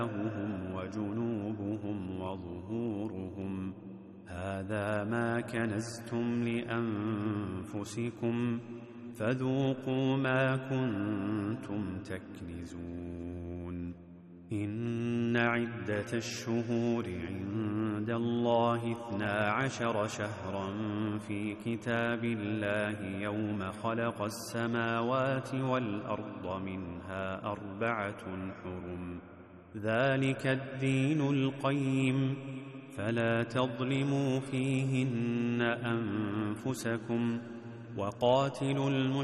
وجنوبهم وظهورهم هذا ما كنزتم لأنفسكم فذوقوا ما كنتم تكنزون إن عدة الشهور عند الله 12 شهرا في كتاب الله يوم خلق السماوات والأرض منها 4 حرم ذلك الدين القيم فلا تظلموا فيهن أنفسكم وقاتلوا